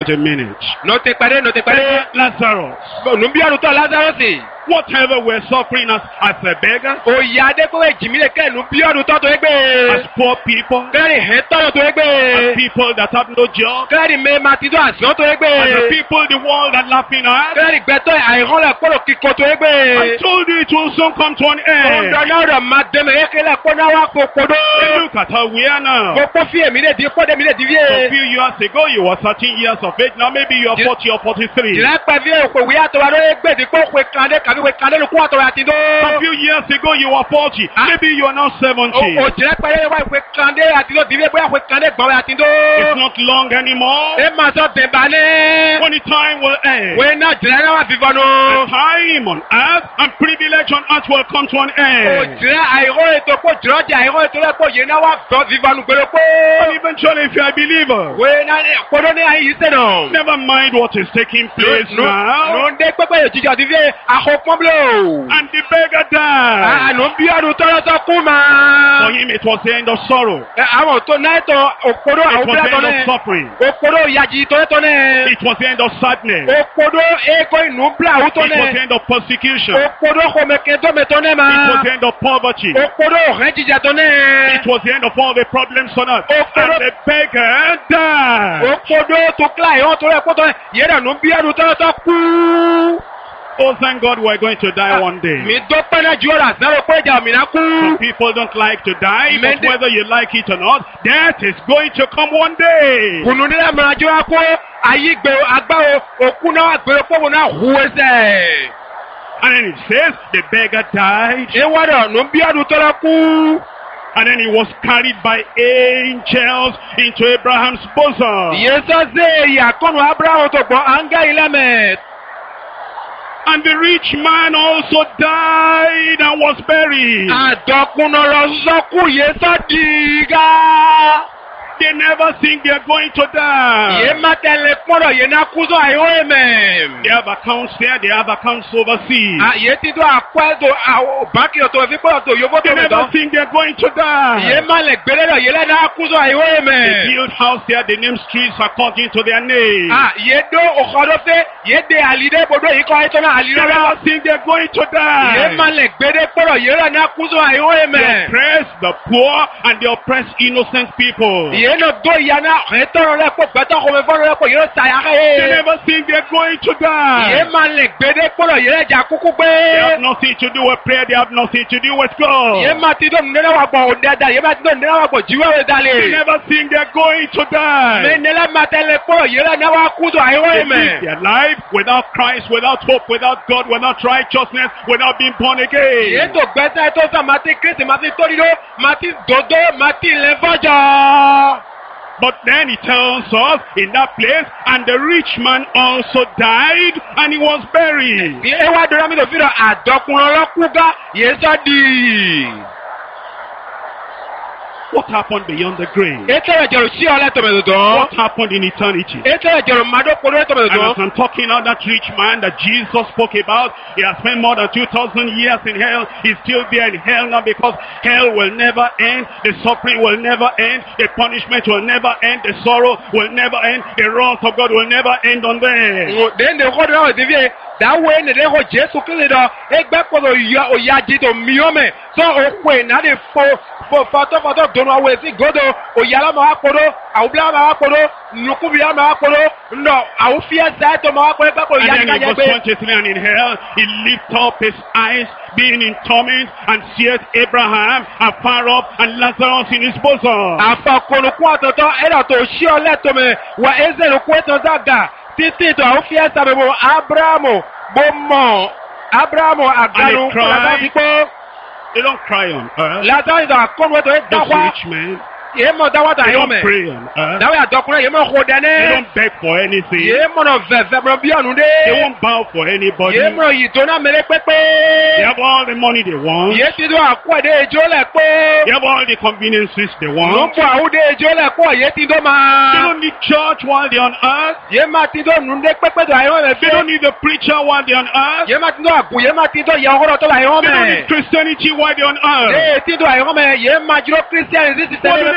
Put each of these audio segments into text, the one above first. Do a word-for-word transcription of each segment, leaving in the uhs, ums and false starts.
a minute. No te pare, no te pare. Lazarus, No bi ọdún tó Lazarus. whatever we're suffering as, as a beggar, Òyà Adékòwé jìmílẹ̀ kẹ́ no bi ọdún tó tó as ẹgbẹ́. poor people, Kẹ́rì hẹ́ tọ́lọ̀ tó as ẹgbẹ́. people that have no job, Kẹ́rì mẹ́ ma ti tó àsán tó as the ẹgbẹ́. people the world are laughing at. Kẹ́rì gbẹ́tọ́ àìrànlẹ̀ kọ́lọ̀ kíkọ́ tó I ẹgbẹ́. told you it will soon come to an end. Ọ̀dọ̀ náà rẹ̀ máa dẹ́mẹ̀ ẹ̀kẹ́lẹ̀ kọ́ná wá kókòdó. Look at how we are now. Kókó fi èmi lè di kọ́dé mi lè di A fíè. few years ago, you were thirteen years of age. Now maybe you are Did- forty or forty-three. Jìlá pẹ̀ fi èkó wíyá tó wà lórí gbèdé kó kwe kàndé kàbí kwe kàndé lukú àtọ̀rọ̀ àti dó. A few years ago, you were forty. Ah. Maybe you are now seventy. O jìlá pẹ̀ yẹ wá kwe kàndé àti dó dìbí bóyá kwe kàndé gbọ̀wé àti dó. It's not long anymore. Ẹ máa sọ bẹ̀bà ní. When the time will end, Wẹ́n náà jìlá náà wà fífọ́ nù. the time on earth and privilege on earth will come to an O end. jìlá àìró ètò kó jìrọ̀ jẹ́ àìró ètò rẹ̀ kó yẹn náà wà fífọ́ nù gbèrè kó. And eventually, if you are a believer, Wẹ́n náà kọ́dọ̀ ní àyè sẹ́nà. never mind what is taking place now. Nù ndé pépé yóò jíjà ti fi àkókò blo. And the beggar died. Ànú bí ọdún tọ́lọ́ sọ kú For mà. him, it was the end of sorrow. Àwọn tó náà tó òkòdó It àwọn was fúlà the tó end of náà. suffering. Òkòdó ìyàjì tó tó náà. It was the end of sadness. Òkòdó èkó inú bla àwọn tó It was the náà. end of persecution. Òkòdó kòmẹ̀kẹ́ tó mẹ́ tó náà It was mà. the end of poverty. Òkòdó ọ̀rẹ́ jíjà tó náà. It was the end of all the problems on earth. Oh, And the beggar died. Òkòdó tó kílà ìhàn tó rẹ̀ kó tó yẹ́dà nù bí ọdún tọ́lọ́ tó kú. Oh, thank God we're going to die one day. Mi dọ́pẹ́ náà ju ọ̀rọ̀ àsáró pé ìjà òmìnira kú. Some people don't like to die, but Mende- whether you like it or not, death is going to come one day. Kùnú nílẹ̀ mìíràn jẹ́ wá kó ayé gbèrò agbáwo òkú náà gbèrò pọ́wọ́ náà hu ẹsẹ̀. And then it says the beggar died, Ìwádọ̀ nù bí ọdún tọ́lọ́ kú. and then he was carried by angels into Abraham's bosom. Yéésọ́ ṣe ìyàkọ́nù Abrahamu tó gbọ́ áńgá ilẹ̀mẹ̀. And the rich man also died and was buried. Àdọ̀kùnà lọ sọ́kù yéésọ́ dìgá. They never think they are going to die. Yé má tẹ̀lé pọ́nrọ̀ yé náà kú sọ àìhó ẹ̀mẹ̀. They have accounts there, they have accounts overseas. Yé ti tó àpẹ́ tó àwọn báńkì ọ̀tọ̀ ẹ̀fí pọ̀ tó yóò They tó never mẹ́tọ́. think they are going to Yé die. má lè gbélé lọ yé lẹ́nà kú sọ àìhó They ẹ̀mẹ̀. build house there, they name streets according to their name. Yé dó òkòdó fẹ́ yé dé àlídé bodò yìí kọ́ ẹ̀tọ́ náà They àlídé never rẹ̀. think they are going to Yé die. má lè gbélé pọ̀rọ̀ yé lẹ́nà kú sọ àìhó They ẹ̀mẹ̀. oppress the poor and they oppress innocent people. Yé náà dó ìyá náà ẹ̀tọ́rọ̀ rẹ̀ pọ̀ gbẹ́tọ̀ kọ́mẹ́ fọ́rọ̀ rẹ̀ pọ̀ yé ló sàyà They rẹ̀. never think they are going to Yé die. má lè gbélé pọ̀rọ̀ yé lẹ́jà kúkú They have gbé. nothing to do with prayer, they have nothing to do with Yé God. má ti dó nínú wa gbọ̀ òdẹ́dà yé má ti dó nínú wa gbọ̀ jíwọ́ rẹ̀ They dalẹ̀. never think they are going to die. Mẹ́nẹ́lẹ́ má tẹ́lẹ̀ pọ̀rọ̀ yé lẹ́nà wa kú sọ àìhó They ẹ̀mẹ̀. live their life without Christ, without hope, without God, without righteousness, without being born again. Yéèdò gbẹ́sẹ̀ tó sàn máa ti kírísì máa ti tórídó máa ti dòdó máa ti ilẹ̀ fọ́jọ́. But then he tells us in that place, and the rich man also died and he was buried. Bí ewa dọ́lá mi lò fi rọ̀ àdọ́kùnrin ọlọ́kúgá yéésọ́ di. What happened beyond the grave? Ètò ìjọ̀rọ̀ sí ọ̀lẹ́ tòmẹ̀tòtò. What happened in eternity? Ètò ìjọ̀rọ̀ màdókòrò And tòmẹ̀tòtò. as I'm talking about that rich man that Jesus spoke about, he has spent more than two thousand years in hell. He's still there in hell now because hell will never end. The suffering will never end. The punishment will never end. The sorrow will never end. The wrath of God will never end on them. Dèndé kọ́dọ̀ náà ti fi yé. Dáwọ́ ẹni dẹ́ kọ́ Jésù kiri dọ̀. Ẹgbẹ́ kọ́dọ̀ òyà jìtò miọ́mẹ̀. Sọ òkú ẹ̀ náà lè fọ fọtọ́fọtọ́ dùnú àwọn èsì gòdò. Òyàlá máa wá kọ́dọ̀. Àwùbílá máa wá kọ́dọ̀. Nùkúbíyá máa wá kọ́dọ̀. Nọ àwùfíà sáyẹ́tọ̀ máa wá kọ́dọ̀. Ẹgbẹ́ kọ́ And ìyá then in kájẹ́ verse gbé. twenty-three, and in hell, he lifted up his eyes, being in torment, and seeth Abraham afar off, and Lazarus in his bosom. Àfàkùnùkú ọ̀tọ̀tọ̀ ẹ̀dọ̀ tó ṣí ọlẹ́ tòmẹ̀ wà ẹ̀zẹ̀lùkú ètò zàgà títí tó àwọn fíẹ́ sàbẹ̀wò Ábúráhámù bó mọ̀ Ábúráhámù àgbàlù And they cried. Lázárù ti pọ́ They don't cry on earth. Lázárù ìdọ̀ àkọ́nù ètò ẹ̀ Those dáwà rich men, yéé mọ̀ dáwà tà they yọ̀ don't mẹ̀ pray on earth. dáwà àdọ́kùnrin yéé mọ̀ kó They dẹ́nẹ́ don't beg for anything. yéé mọ̀nà fẹ̀fẹ̀ mọ̀ bí ọ̀nù dé They won't bow for anybody. yéé mọ̀ yìí tó náà mẹ́lẹ́ They pépé have all the money they want. yéé ti tó àkọ́ ẹ̀dẹ́ ejò lẹ̀ pé They have all the conveniences they ló ń want. bọ̀ àwùdé ejò lẹ̀ pọ̀ yéé ti tó They máa don't need church while they're on earth. yéé má ti tó nù dé pépé tó àyẹ̀wò rẹ̀ They fẹ́. don't need the preacher while they're on earth. Yé ma ti tó àgùn, yé ma ti tó yẹ ọgọ́dọ̀ tó la yẹ wọ́n They don't mẹ́. need Christianity while they're on earth. Yé ti tó àyè wọ́n mẹ́, yé ma jùlọ kírísítẹ́nì sí sísẹ́ What do ní they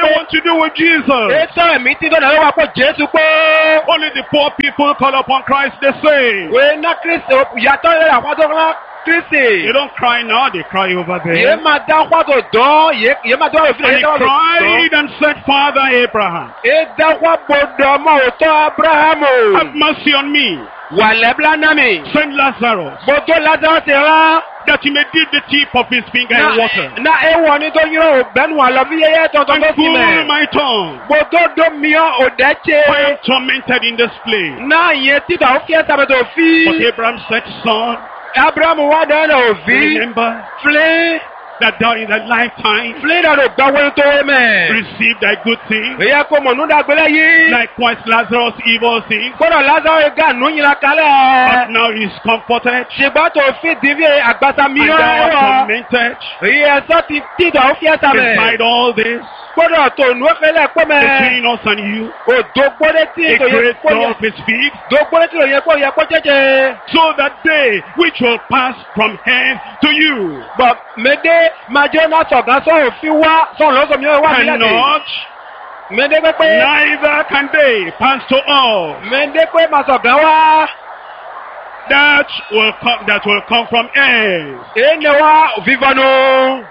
pé. want to do with Jesus. Ètò ẹ̀mí tí dọ́nà ló wà pọ̀ Jésù pé. Only the poor people call upon Christ the same. Wèé ná Kristi yàtọ̀ rẹ̀ àwọn tó rán Kristi. They don't cry now, they cry over Yé there. máa dá wàdò dán, yé máa dá òfin And yé he dá wàdò dán. cried and said, Father Abraham, É dá wà bọ̀dọ̀ ọmọ òótọ́ Abrahamu. have mercy on me. Wà lẹ́bílá náà mi. Send Lazarus, Bọ̀dọ̀ Lazarus rán. that he may dip the tip of his finger in water Na ewọ ni tó yín òbẹ́nu àlọ́ bí yẹyẹ tọ̀tọ̀ tó and fi cool mẹ́. my tongue. Bọ̀dọ̀ dó mìíràn òdẹ́tse. I am tormented in this place. Náà yẹn títà ó fi ẹsẹ̀ bẹ̀tẹ̀ But òfin. Abraham said, Son, Abrahamu wá dáná òfin. remember Filé. that thou in thy lifetime Filé dàdó gbàwé tó wé mẹ́. received thy good things, Èyẹ kò mọ̀ nú dàgbélé yìí. likewise Lazarus evil things, Gbọ́dọ̀ Lazarus gà nú yìnyín but kalẹ̀. now he is comforted Ṣùgbọ́n tó fi dìbí àgbàsá and mìíràn thou art ẹ̀wọ̀. tormented. Èyẹ sọ ti títà ó fi ẹsẹ̀ mẹ́. Despite all this, Gbọ́dọ̀ tó nú ẹ̀fẹ̀lẹ̀ pọ̀ mẹ́. between us and you, Òdò gbọ́dẹ̀ tí a ètò yẹ great kó yẹ. gulf is fixed, Òdò gbọ́dẹ̀ tí òye kó yẹ kó jẹ́jẹ́. so that they which will pass from hen to you Bọ̀ mẹ́dẹ́ máa jẹ́ náà sọ̀gá sọ̀rọ̀ fi wá sọ̀rọ̀ lọ́sọ̀ mi wá nílẹ̀ dé. cannot, Mẹ́dẹ́ pé neither can they pass to all mẹ́dẹ́ pé máa sọ̀gá wá. that will come that will come from hen. Èyí wá vivanu.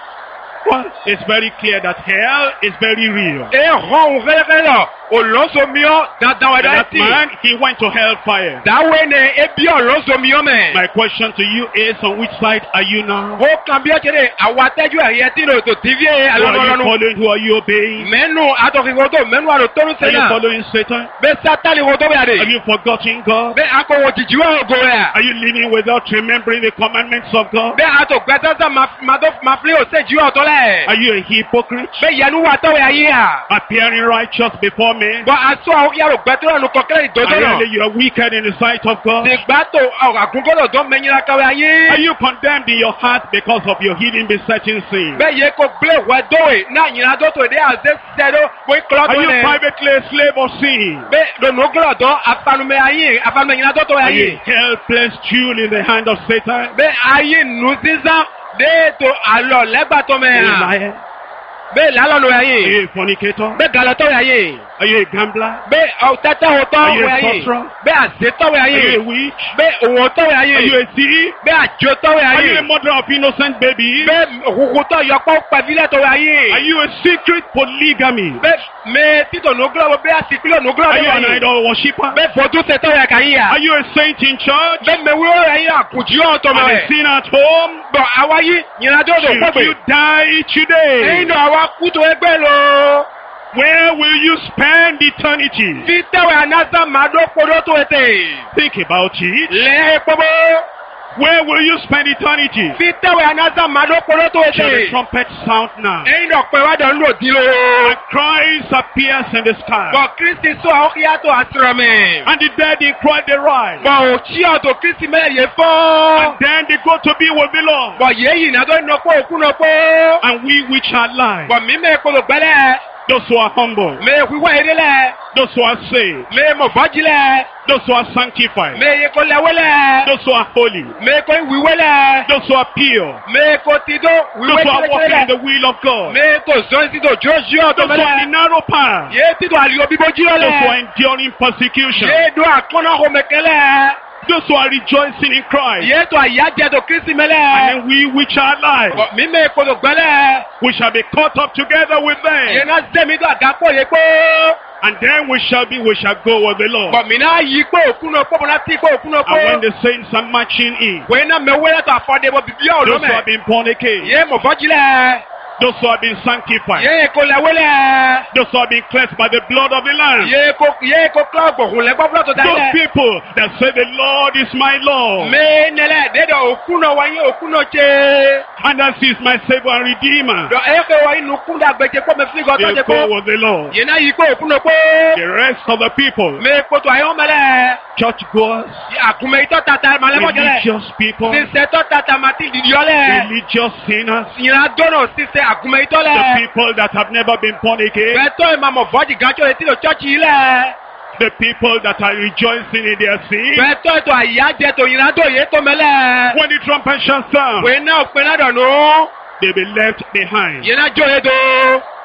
Well, it's very clear that hell is very real. Èyí hàn òun fẹ́lẹ́fẹ́lẹ́ lọ. Òlọ́sọ miọ́ dandan wẹ̀ And dá that sí. man, he went to hellfire. Dáwé ni ebi ọ̀lọ́sọ miọ́ mẹ́. My question to you is, on which side are you now? Ó kàn bí ọ̀kẹ́rẹ́ àwọn atẹ́jú ẹ̀yẹ tí lò tó tìbí Who are you alọ́nọ́lọ́nu. following? Who are you obeying? Mẹ́nu àtọ̀fìwò tó mẹ́nu àlọ́ tó ń Are you sẹ́yìn. following Satan? Bẹ́ẹ̀ sátánì wo tó bẹ̀ Have àdé. you forgotten God? Bẹ́ẹ̀ akọ̀wò jìjì wà ògo rẹ̀. Are you living without remembering the commandments of God? Bẹ́ẹ̀ àtọ̀gbẹ́sẹ̀sẹ̀ máa fi òsèjì ọ̀tọ́ lẹ̀. Are you a hypocrite? Bẹ́ẹ̀ yẹnu wà tọ́wẹ̀ ayé à. Appearing righteous before men? Bọ́ aṣọ àwọn yàrá gbẹ́tọ́ ẹnu kọ̀kẹ́rẹ́ ìdòdó And náà. really you are wicked in the sight of God? Dìgbà tó àgùnkọ́dọ̀ tó mẹ́yìnlá káwé ayé. Are you condemned in your heart because of your hidden besetting sin? Bẹ́ẹ̀ yẹ kó gbé wẹ́ dówe náà yìnyín tó tó dé àzẹ́ sẹ́dọ̀ bóyí kọ́lọ́ Are tó you nẹ̀. privately a slave of sin? Bẹ́ẹ̀ lónìí kọ́lọ̀ tó afanumẹ́ ayé afanumẹ́ yìnyín tó tó Are ayé. you a helpless jewel in the hand of Satan? Bẹ́ẹ̀ ayé nù sísán déètò àlọ́ lẹ́gbàtọ́ mẹ́ Are you a à. liar? Bẹ́ẹ̀ lálọ́ lọ Are ayé. you a fornicator? Bẹ́ẹ̀ gàlọ́tọ́ ayé. Are you a gambler? Bẹ́ẹ̀ ọ̀tẹ́tẹ́ òótọ́ Are you a wẹ̀ ayé. sorcerer? Bẹ́ẹ̀ àzẹ́tọ́ wẹ̀ Are you ayé. a witch? Bẹ́ẹ̀ òun ọ̀tọ́ wẹ̀ ayé. Are you a thief? Bẹ́ẹ̀ àjọtọ́ wẹ̀ Are ayé. you a mother of innocent babies? Bẹ́ẹ̀ òkùnkùntọ́ yọpọ̀ pẹ̀fílẹ̀ wẹ̀ ayé. Are you a secret polygamy? Bẹ́ẹ̀ mẹ títọ̀ nùgúlọ̀ bẹ́ẹ̀ àsìkílọ̀ nùgúlọ̀ Are you wẹ̀ an ayé. idol worshipper? Bẹ́ẹ̀ fọ́tún ṣètọ́ wẹ̀ kàyí à. Are you a saint in church? Bẹ́ẹ̀ mẹ́wúrọ̀ wẹ̀ ayé àkùnjí ọ̀tọ̀ And a mẹ́. sinner at home? Bọ̀ àwa yí yìnyín Should pọ̀gbẹ̀. you die today? Ẹyin náà àwa kú tó ẹgbẹ́ lọ. Where will you spend eternity? Fi tẹ́wẹ̀ anásá màá dó podó tó ètè. Think about it. Lẹ́ẹ̀ pọ́bọ́. Where will you spend eternity? Fi tẹ́wẹ̀ anásá màá dó podó tó Shall the ètè. trumpet sound now? Ẹyin náà pẹ̀ wá dọ̀ ń lò dín lọ. And Christ appears in the sky. Bọ̀ Kristi sọ àwọn kí á tó àtúrọ̀ mẹ́. And the dead in Christ they rise. Bọ̀ òtí ọ̀tọ̀ Kristi mẹ́yẹ fọ́. And then they go to be with the Lord. Bọ̀ yéyì náà tó ń nọ pọ̀ òkú nọ pọ̀. And we which are alive, Bọ̀ mí mẹ́ kolo gbẹ́lẹ̀. those who are humble, Mẹ́ wíwá eré lẹ̀. those who are saved, Mẹ́ mọ̀ bọ́jí lẹ̀. those who are sanctified, Mẹ́ yẹ kó lẹ́wọ́ lẹ̀. those who are holy, Mẹ́ kó wíwé lẹ̀. those who are pure, Mẹ́ kó ti dó wíwé those who are walking in kẹ́lẹ́kẹ́lẹ́. the will of God, Mẹ́ tó zọ́n sí tó jóṣí ọ̀tọ̀ those who are mẹ́lẹ̀. in narrow path, Yé títọ̀ àlìyọ bíbó jí those who are lọ́lẹ̀. enduring persecution, Yé dó àkọ́nà kò mẹ́kẹ́lẹ́. those who are rejoicing in Christ, Yé tó àyájẹ́ tó Kristi and mẹ́lẹ̀. then we which are alive, Bọ̀ mí mẹ́ kó tó gbẹ́lẹ̀. we shall be caught up together with Yé them, náà zẹ́mi tó àgápọ̀ yẹ pé. and then we shall be, we shall go with the Lord. Bọ̀ mí náà yí pé òkú náà pọ̀ mọ́ náà tí pé òkú náà And when pọ̀. the saints are marching in, Wẹ́n náà mẹ́wé lẹ́tọ̀ àfọ̀débọ̀ bìbí ọ̀dọ́ those who mẹ́. have been born again, Yé mọ̀ bọ́jí lẹ̀. those who have been sanctified, Yé kó lẹ́wé lẹ̀. those who have been cleansed by the blood of the Lamb, Yé kó yé kó kílọ̀ gbọ̀hùn lẹ́gbọ́ fúlọ̀ tó dá those lẹ̀. people that say the Lord is my Lord, Mẹ́ nílẹ̀ dédé òkú náà wáyé òkú náà ṣe. and that He is my Savior and Redeemer, Dọ̀ ẹ́ kẹ́ wáyé nu kúndà gbẹ̀jẹ̀ pọ̀ mẹ́ fílígọ̀ tó they ṣe go pọ̀. with the Lord. Yé náà yí pé òkú náà pọ̀. The rest of the people, Mẹ́ kótó àyọ̀ mẹ́lẹ̀. churchgoers, Àgùnmẹ̀ ìtọ́ tata màlẹ́mọ̀jẹ́lẹ̀. religious people, Sísẹ tọ́ tata màtí ìdíyọ́lẹ̀. religious sinners, Ìyẹn dọ́nà sísẹ àgùnmẹ̀ ìtọ́ the lẹ̀. people that have never been born again, Bẹ́tọ̀ ìmàmọ̀ fọ́jì gánjọ́ etí lò chọ́ọ̀chì yìí lẹ̀. the people that are rejoicing in their sin. Bẹ́tọ̀ ètò àyájẹ tó yìnyín tó yé tó mẹ́lẹ̀. When the trumpet shall sound, Wèé náà pin náà dọ̀nù. they will be left behind. Yìí náà jó yé tó.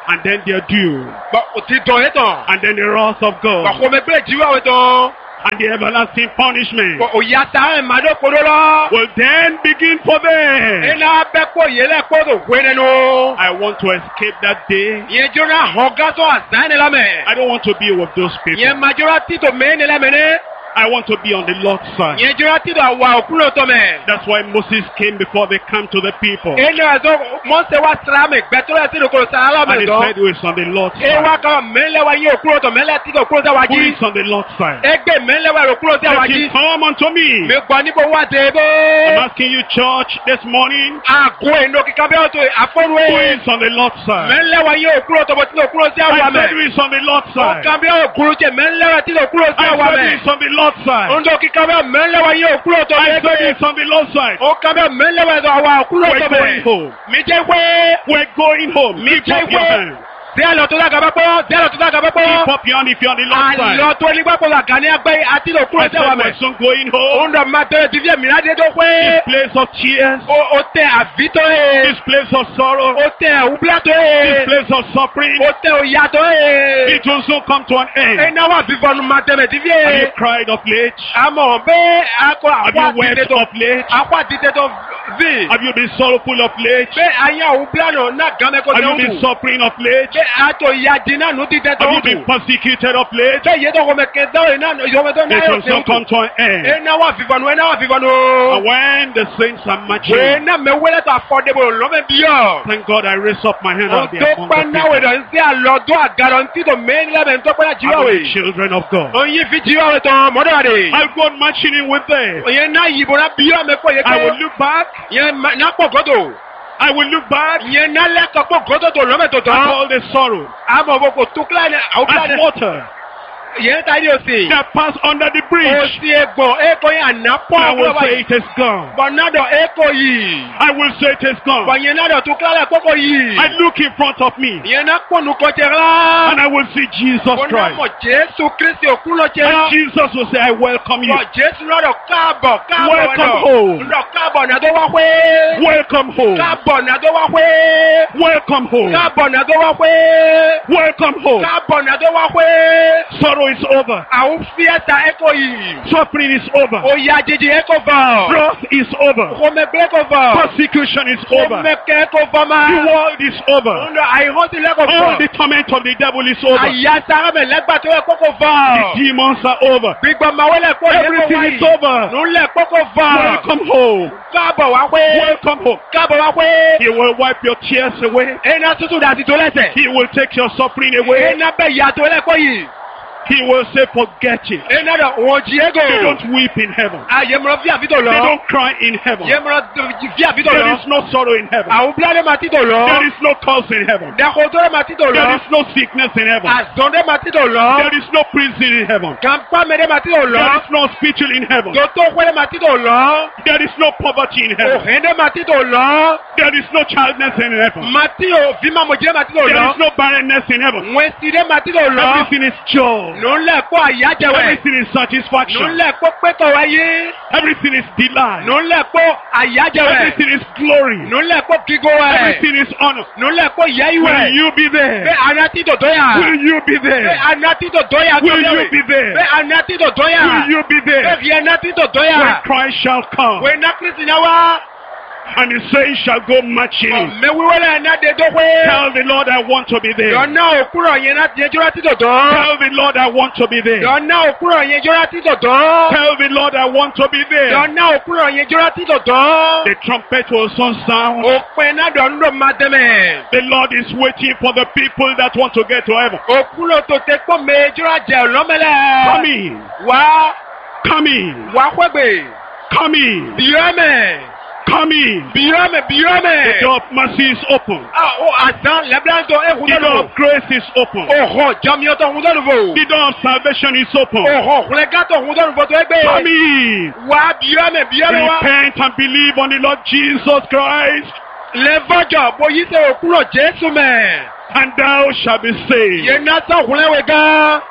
And then their due. Bọ̀ òtí dọ̀ yẹn tán. And then the wrath of Bọ̀ God. kò mẹ gbé ìjìwá wẹ̀ tán. And the everlasting punishment Bọ̀ òyà ta ẹ̀ máa dọ̀ kóró lọ. will then begin for them. Iná bẹ́ kó yẹlẹ̀ kó tó wé nínú. I want to escape that day. Yẹn jóná hàn gátó àzán ni lámẹ̀. I don't want to be with those people. Yẹn máa jóná títò mẹ́ ni lámẹ̀ ní. I want to be on the Lord's side. Yẹn jóná títò àwa òkúrò tó mẹ́. That's why Moses came before they come to the people. Inú ẹ̀sọ́ mọ́sẹ̀ wá sílámẹ̀ gbẹ́tọ́lẹ̀ sí ìdókòrò sàrà And he lámẹ̀ said, who is on the Lord's Ewa side? kan mẹ́lẹ̀ wa yín òkúrò tó mẹ́lẹ̀ títò òkúrò tó wá Who jí. is on the Lord's side? Ẹgbẹ́ mẹ́lẹ̀ wa òkúrò tó wá Let jí. him come unto me. Mi gbọ́ níbo wá dé bó. I'm asking you, church, this morning, Àgọ́ ìnú kíkà bí ọ̀tọ̀ àfọ́rú who ẹ̀. is on the Lord's side? Mẹ́lẹ̀ wa yín òkúrò tó bọ̀ títò òkúrò sí àwọn I said, àmẹ́. who is on the Lord's side? Ọ̀kan bí òkúrò jẹ mẹ́lẹ̀ wa títò òkúrò sí I àwọn said, àmẹ́. who is on the Lord's side? Oúnjẹ kíkà bí mẹ́lẹ̀ wa yín òkúrò tó I bẹ̀ said, who gbé. is on the Lord's side? Ọ̀kan bí mẹ́lẹ̀ wa yín òkúrò We're tó going bẹ̀. home. Mi jẹ́ pé. We're going home. Mi Lift jẹ́ up your pé. hand. Díẹ̀ lọ tó dàgbà bá pọ́. Díẹ̀ lọ tó dàgbà bá pọ́. Lift up your hand if you're on the Lord's side. Àlọ́ tó nígbà pọ̀ àgà ní agbẹ́ àti òkúrò I sí àwọn said, àmẹ́. we're soon going home. Oúnjẹ máa tẹ̀lé ti fi ẹ̀mí ládé tó pé. This place of tears. O o tẹ àvítọ́ ẹ̀. This place of sorrow. O tẹ àwùbílátọ́ This ẹ̀. place of suffering. O tẹ òyàtọ̀ ẹ̀. It will soon come to an end. Ẹ náà wà fífọ́nù máa tẹ̀lé ti fi Have you ẹ̀. cried of late? Àmọ̀ bẹ́ẹ̀ akọ Have àpò you àtìtẹ́ wept tó of late? àpò àtìtẹ́ tó vi. Have you been sorrowful of late? Bẹ́ẹ̀ ayé àwùbílánà náà gàmẹ́ kó Have you tẹ̀ been wù. suffering of late? Bẹ́ẹ̀ àtò ìyàjì náà nù títẹ́ tó Have you wù. been persecuted of late? Bẹ́ẹ̀ yẹ tó kọ́ mẹ́kẹ́ dáwọ̀ iná ìyọ̀mẹ́ tó náà It yóò will tẹ̀ soon come wù. to an end. Ẹ náà wà fífọ́nù ẹ náà wà fífọ́nù. And when the saints are Wèé marching, náà mẹ́wẹ́lẹ́ tó àfọ́débò lọ́mẹ́ bí yọ̀. thank God I raise up my hand out there Ọ̀tọ́ among the pẹ́ náà people, wẹ̀dọ̀ ń sí àlọ́dún àgàràntí tó mẹ́rin lẹ́bẹ̀ẹ́ ń tọ́pẹ́ náà among jíwáwé. the children of God. Oyin fi jíwáwé tán mọ́dọ̀ rẹ̀. I'll go on marching in with them. Oyin náà yìnbọn náà bí yọ̀ mẹ́kọ̀ yẹ I will kọ́. look back. Yẹn náà pọ̀ gọ́dọ̀. I will look back Yẹn náà lẹ́kọ̀ọ́ pọ̀ gọ́dọ̀ tó lọ́mẹ́ tó at tán. all the sorrow, Àmọ̀ bò kò tó kílá ní àwọn kílá as ní. water Yẹn ta ní òsì. that pass under the bridge. Òsì egbò èkó yẹn àná pọ̀ I will ọ̀gbọ́n say báyìí. it is gone. Bọ̀nádọ̀ èkó yìí. I will say it is gone. Bọ̀nyẹn náà dọ̀ tó kílá lẹ̀ kókó yìí. I look in front of me Yẹn náà pọ̀nù kọjá rá. and I will see Jesus Bọ̀nà mọ̀ Christ. Jésù Kristi òkú lọ jẹ́ rá. And Jesus will say, I welcome you. Bọ̀ Jésù lọ́dọ̀ káàbọ̀ káàbọ̀ Welcome náà. home. Lọ káàbọ̀ náà tó wá pé. Welcome home. Káàbọ̀ náà tó wá pé. Welcome home. Káàbọ̀ náà tó wá pé. Welcome home. Káàbọ̀ náà tó wá pé. Sorrow is over. Àwọn fíẹ́ta ẹ̀kọ́ yìí. Suffering is over. Oyè àjèjì ẹ̀kọ́ bọ̀. Wrath is over. Kòmẹ̀gbẹ́ ẹ̀kọ́ bọ̀. Persecution is over. Kòmẹ̀kẹ́ ẹ̀kọ́ bọ̀ The máa. world is over. Ọ̀nà àìrántí lẹ́kọ̀ọ́ All bọ̀. the torment of the devil is over. Àyà sárámẹ̀ lẹ́gbà tó yẹ kókó The bọ̀. demons are over. Gbígbọ́ máa wọlé kó yẹ kó Everything is wáyé. over. Nùlẹ̀ kókó bọ̀. Welcome home. Káàbọ̀ wá pé. Welcome home. Káàbọ̀ wá pé. He will wipe your tears away. Iná tútù dàtí tó lẹ́sẹ̀. He will take your suffering away. Iná bẹ̀ yà tó lẹ́kọ̀ọ́ yìí. He will say, forget it. Iná dọ̀ wọ́n jí égò. They don't weep in heaven. Àyèmọ̀rọ̀ fi àfitò They lọ. don't cry in heaven. Yèmọ̀rọ̀ fi àfitò There lọ. is no sorrow in heaven. Àwọn bíládé máa títò lọ. There is no curse in heaven. Dẹ̀kọ̀tọ́rẹ́ máa títò There lọ. is no sickness in heaven. Àzọ́ndé máa títò lọ. There is no prison in heaven. Kàmpá mẹ́rẹ́ máa títò There lọ. is no hospital in heaven. Tòótọ́ wẹ́rẹ́ máa títò lọ. There is no poverty in heaven. Òhèndé máa títò lọ. There is no childless in heaven. Màtí o fi máa mọ̀jẹ́ máa títò There lọ. is no barrenness in heaven. Wẹ̀sìdé máa títò lọ. Everything is joy. Nùlẹ̀ kó àyájẹwẹ̀. Everything is satisfaction. Nùlẹ̀ kó pẹ́tọ̀ wáyé. Everything is delight. Nùlẹ̀ kó àyájẹwẹ̀. Everything is glory. Nùlẹ̀ kó kíkó wẹ̀. Everything is honor. Nùlẹ̀ kó yẹ Will ìwẹ̀. you be there? Bẹ́ẹ̀ àná títò tó yà. Will you be Bẹ́ẹ̀ there? àná títò tó yà. Will you be there? Bẹ́ẹ̀ àná títò tó yà. Will you be Bẹ́ẹ̀ there? fi àná títò tó When yà. Christ shall come Wẹ̀ ná Kristi náà wá. and the saints shall go marching. Mẹ́wíwẹ́lẹ̀ ẹ̀ná dé tó pé. Tell the Lord I want to be there. Yọ̀nà òkúrọ̀ yẹn láti yẹn jọ́rọ́ títò tó. Tell the Lord I want to be there. Yọ̀nà òkúrọ̀ yẹn jọ́rọ́ títò tó. Tell the Lord I want to be there. Yọ̀nà òkúrọ̀ yẹn jọ́rọ́ títò tó. The trumpet will soon sound. Òpin náà dọ̀ ń lò máa tẹ́mẹ̀. The Lord is waiting for the people that want to get to heaven. Òkúrọ̀ tó tẹ pọ́ mi jọ́rọ́ jẹ́ ọ̀lọ́mẹlẹ̀. Come in. Wá Come in. wá pẹ́gbẹ̀. Come in. Bìrọ́mẹ̀. Come in. Bìrọ́mẹ̀ bìrọ́mẹ̀. The door of mercy is open. Ah, ó àdán lẹ́bíláńtò ehun The door lọ́dọ̀. of grace is open. Òhò jọmíọ́tọ̀ ohun tó lùfò. The door of salvation is open. Òhò kùlẹ̀gátọ̀ ohun tó lùfò tó ẹgbẹ́. Come in. Wá bìrọ́mẹ̀ bìrọ́mẹ̀ wá. Repent and believe on the Lord Jesus Christ, Lẹ́fọ́jọ̀ bóyí sẹ́ òkúrọ̀ Jésù mẹ́. and thou shalt be saved. Yẹn náà sọ̀kúnlẹ̀wẹ̀ gan.